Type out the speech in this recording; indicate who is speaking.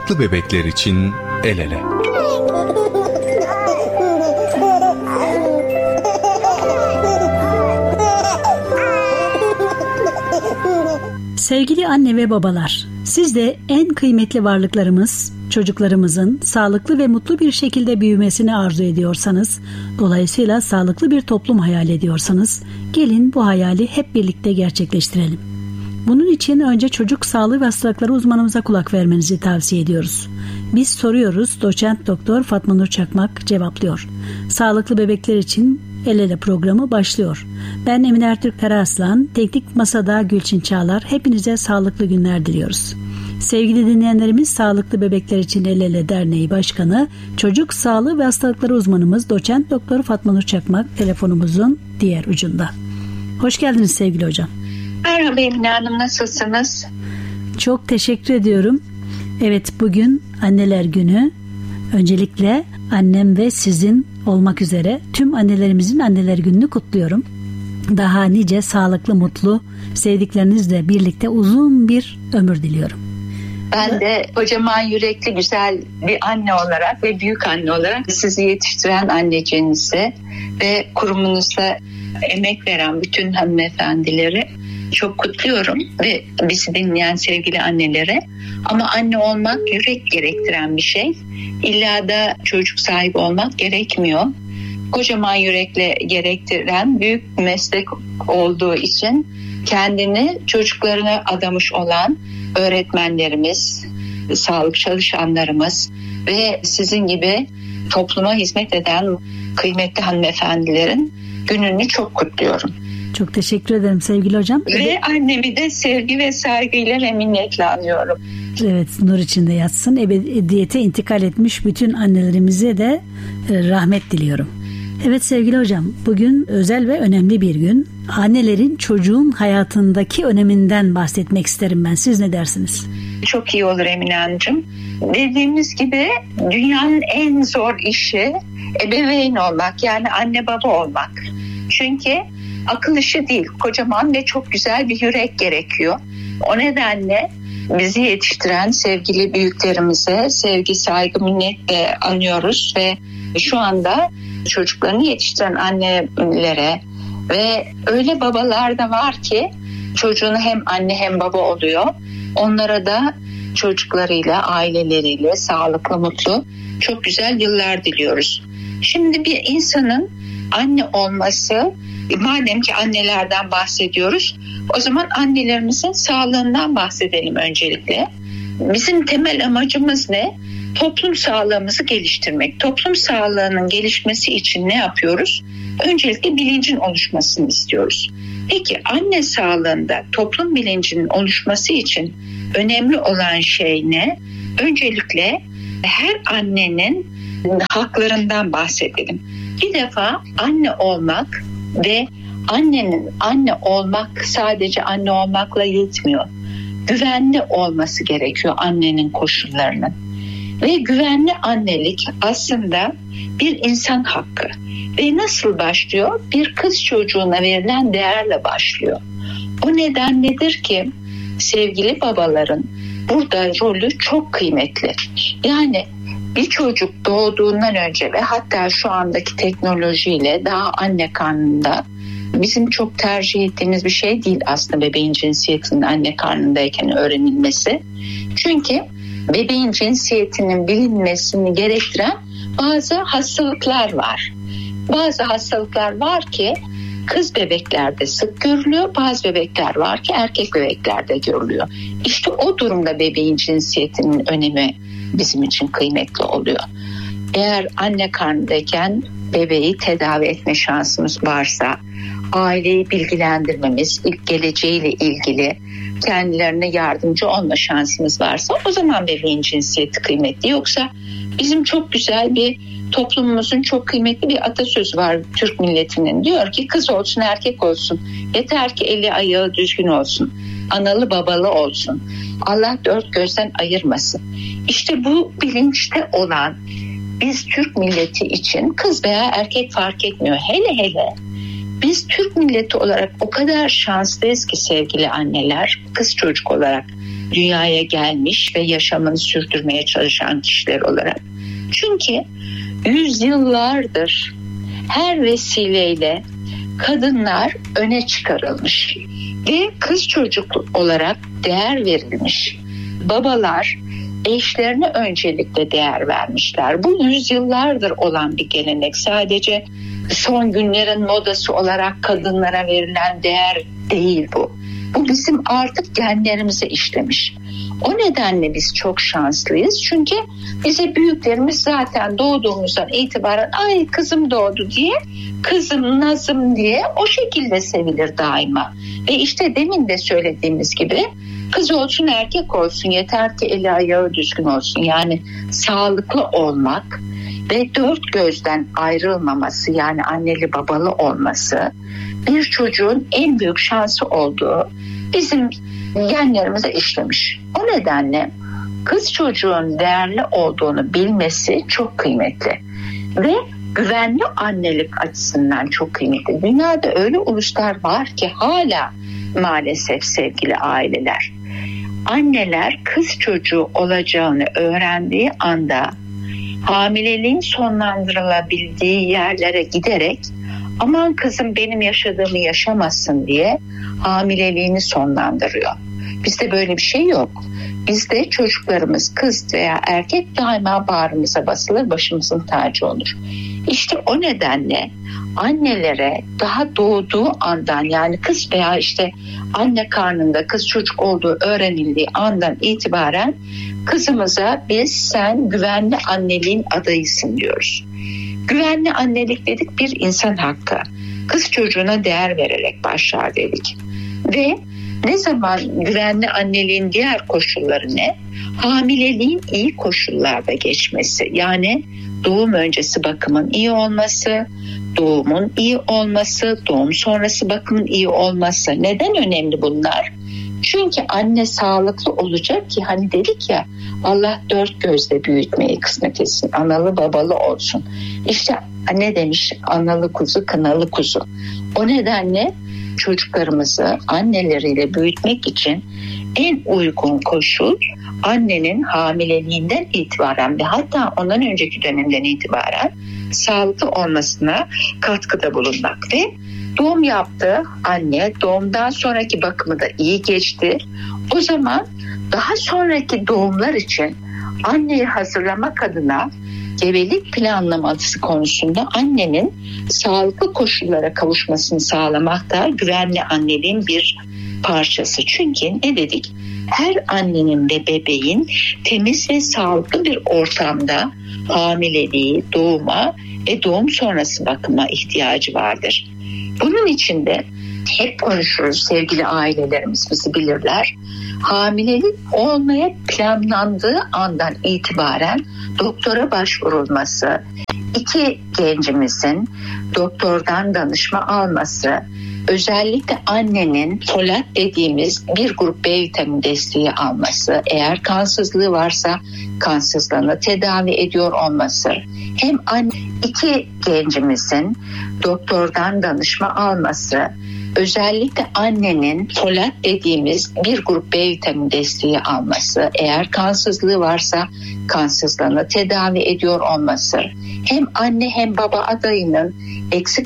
Speaker 1: Sağlıklı bebekler için el ele.
Speaker 2: Sevgili anne ve babalar, siz de en kıymetli varlıklarımız, çocuklarımızın sağlıklı ve mutlu bir şekilde büyümesini arzu ediyorsanız, dolayısıyla sağlıklı bir toplum hayal ediyorsanız, gelin bu hayali hep birlikte gerçekleştirelim. Bunun için önce çocuk sağlığı ve hastalıkları uzmanımıza kulak vermenizi tavsiye ediyoruz. Biz soruyoruz, doçent doktor Fatma Nur Çakmak cevaplıyor. Sağlıklı bebekler için El Ele programı başlıyor. Ben Emine Ertürk Karaaslan, teknik masada Gülçin Çağlar. Hepinize sağlıklı günler diliyoruz. Sevgili dinleyenlerimiz, Sağlıklı Bebekler için El Ele Derneği Başkanı, Çocuk Sağlığı ve Hastalıkları uzmanımız doçent doktor Fatma Nur Çakmak telefonumuzun diğer ucunda. Hoş geldiniz sevgili hocam.
Speaker 3: Merhaba Emine Hanım, nasılsınız?
Speaker 2: Çok teşekkür ediyorum. Evet, bugün Anneler Günü. Öncelikle annem ve sizin olmak üzere tüm annelerimizin Anneler Günü'nü kutluyorum. Daha nice sağlıklı, mutlu, sevdiklerinizle birlikte uzun bir ömür diliyorum.
Speaker 3: Ben de kocaman yürekli güzel bir anne olarak ve büyük anne olarak sizi yetiştiren anneciğinizi ve kurumunuzda emek veren bütün hanımefendileri çok kutluyorum ve bizi dinleyen sevgili annelere. Ama anne olmak yürek gerektiren bir şey. İlla da çocuk sahibi olmak gerekmiyor. Kocaman yürekle gerektiren büyük bir meslek olduğu için kendini çocuklarına adamış olan öğretmenlerimiz, sağlık çalışanlarımız ve sizin gibi topluma hizmet eden kıymetli hanımefendilerin gününü çok kutluyorum.
Speaker 2: Çok teşekkür ederim sevgili hocam.
Speaker 3: Ve annemi de sevgi ve saygıyla ve minnetle anıyorum.
Speaker 2: Evet, nur içinde yatsın. Ebediyete intikal etmiş bütün annelerimize de rahmet diliyorum. Evet sevgili hocam, bugün özel ve önemli bir gün. Annelerin çocuğun hayatındaki öneminden bahsetmek isterim ben. Siz ne dersiniz?
Speaker 3: Çok iyi olur Emine Hanımcığım. Dediğimiz gibi dünyanın en zor işi ebeveyn olmak, yani anne baba olmak. Çünkü akıl işi değil, kocaman ve çok güzel bir yürek gerekiyor. O nedenle bizi yetiştiren sevgili büyüklerimize sevgi, saygı, minnetle anıyoruz ve şu anda çocuklarını yetiştiren annelere ve öyle babalar da var ki çocuğunu hem anne hem baba oluyor. Onlara da çocuklarıyla, aileleriyle sağlıklı, mutlu, çok güzel yıllar diliyoruz. Şimdi bir insanın anne olması, madem ki annelerden bahsediyoruz, o zaman annelerimizin sağlığından bahsedelim öncelikle. Bizim temel amacımız ne? Toplum sağlığımızı geliştirmek. Toplum sağlığının gelişmesi için ne yapıyoruz? Öncelikle bilincin oluşmasını istiyoruz. Peki anne sağlığında toplum bilincinin oluşması için önemli olan şey ne? Öncelikle her annenin haklarından bahsedelim. Bir defa anne olmak ve annenin anne olmak sadece anne olmakla yetmiyor. Güvenli olması gerekiyor annenin koşullarının. Ve güvenli annelik aslında bir insan hakkı. Ve nasıl başlıyor? Bir kız çocuğuna verilen değerle başlıyor. O nedenledir ki sevgili babaların burada rolü çok kıymetli. Yani bir çocuk doğduğundan önce ve hatta şu andaki teknolojiyle daha anne karnında, bizim çok tercih ettiğimiz bir şey değil aslında bebeğin cinsiyetinin anne karnındayken öğrenilmesi. Çünkü bebeğin cinsiyetinin bilinmesini gerektiren bazı hastalıklar var. Bazı hastalıklar var ki kız bebeklerde sık görülüyor, bazı bebekler var ki erkek bebeklerde görülüyor. İşte o durumda bebeğin cinsiyetinin önemi bizim için kıymetli oluyor. Eğer anne karnındayken bebeği tedavi etme şansımız varsa, aileyi bilgilendirmemiz, geleceğiyle ilgili kendilerine yardımcı olma şansımız varsa, o zaman bebeğin cinsiyeti kıymetli. Yoksa bizim çok güzel bir toplumumuzun çok kıymetli bir atasözü var Türk milletinin. Diyor ki kız olsun erkek olsun, yeter ki eli ayağı düzgün olsun, analı babalı olsun, Allah dört gözden ayırmasın. İşte bu bilinçte olan biz Türk milleti için kız veya erkek fark etmiyor. Hele hele biz Türk milleti olarak o kadar şanslıyız ki sevgili anneler, kız çocuk olarak dünyaya gelmiş ve yaşamını sürdürmeye çalışan kişiler olarak. Çünkü yüzyıllardır her vesileyle kadınlar öne çıkarılmış ve kız çocuk olarak değer verilmiş. Babalar eşlerine öncelikle değer vermişler. Bu yüzyıllardır olan bir gelenek. Sadece son günlerin modası olarak kadınlara verilen değer değil bu. Bu bizim artık genlerimize işlemiş. O nedenle biz çok şanslıyız. Çünkü bize büyüklerimiz zaten doğduğumuzdan itibaren ay kızım doğdu diye, kızım nazım diye o şekilde sevilir daima. Ve işte demin de söylediğimiz gibi kız olsun erkek olsun yeter ki eli ayağı düzgün olsun. Yani sağlıklı olmak ve dört gözden ayrılmaması, yani anneli babalı olması bir çocuğun en büyük şansı olduğu bizim genlerimize işlemiş. O nedenle kız çocuğun değerli olduğunu bilmesi çok kıymetli ve güvenli annelik açısından çok kıymetli. Dünyada öyle uluslar var ki hala maalesef sevgili aileler, anneler kız çocuğu olacağını öğrendiği anda hamileliğin sonlandırılabildiği yerlere giderek aman kızım benim yaşadığımı yaşamasın diye hamileliğini sonlandırıyor. Bizde böyle bir şey yok. Bizde çocuklarımız kız veya erkek daima bağrımıza basılır, başımızın tacı olur. İşte o nedenle annelere daha doğduğu andan, yani kız veya işte anne karnında kız çocuk olduğu öğrenildiği andan itibaren kızımıza biz sen güvenli anneliğin adayısın diyoruz. Güvenli annelik dedik bir insan hakkı. Kız çocuğuna değer vererek başlar dedik. Ve ne zaman güvenli anneliğin diğer koşulları ne? Hamileliğin iyi koşullarda geçmesi. Yani doğum öncesi bakımın iyi olması, doğumun iyi olması, doğum sonrası bakımın iyi olması. Neden önemli bunlar? Çünkü anne sağlıklı olacak ki hani dedik ya, Allah dört gözle büyütmeyi kısmet etsin. Analı babalı olsun. İşte ne demiş? Analı kuzu, kınalı kuzu. O nedenle çocuklarımızı anneleriyle büyütmek için en uygun koşul annenin hamileliğinden itibaren ve hatta ondan önceki dönemden itibaren sağlıklı olmasına katkıda bulunmak. Ve doğum yaptı anne, doğumdan sonraki bakımı da iyi geçti. O zaman daha sonraki doğumlar için anneyi hazırlamak adına gebelik planlaması konusunda annenin sağlıklı koşullara kavuşmasını sağlamak da güvenli anneliğin bir parçası. Çünkü ne dedik? Her annenin ve bebeğin temiz ve sağlıklı bir ortamda hamileliği, doğuma ve doğum sonrası bakıma ihtiyacı vardır. Bunun için de hep konuşuruz, sevgili ailelerimiz bizi bilirler. Hamilelik olmaya planlandığı andan itibaren doktora başvurulması, iki gencimizin doktordan danışma alması, özellikle annenin folat dediğimiz bir grup B vitamini desteği alması, eğer kansızlığı varsa kansızlığını tedavi ediyor olması, hem iki gencimizin doktordan danışma alması, özellikle annenin folat dediğimiz bir grup B vitamini desteği alması, eğer kansızlığı varsa kansızlığını tedavi ediyor olması, hem anne hem baba adayının eksik